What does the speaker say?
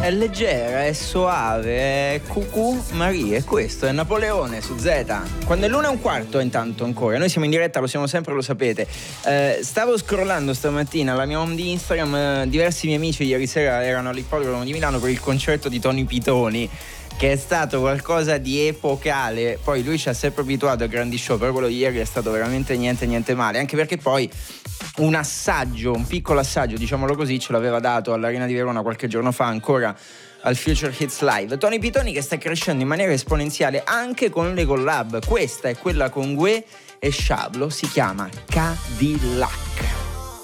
è leggera, è soave, è cucù Marie, e questo è Napoleone su Z. Quando è l'1:15 intanto ancora, noi siamo in diretta, lo siamo sempre, lo sapete. Stavo scrollando stamattina la mia home di Instagram, diversi miei amici ieri sera erano all'Ippodromo di Milano per il concerto di Tony Pitoni, che è stato qualcosa di epocale. Poi lui ci ha sempre abituato a grandi show, però quello di ieri è stato veramente niente male, anche perché poi un piccolo assaggio, diciamolo così, ce l'aveva dato all'Arena di Verona qualche giorno fa, ancora al Future Hits Live. Tony Pitoni che sta crescendo in maniera esponenziale anche con le collab. Questa è quella con Gue e Shablo, si chiama Cadillac.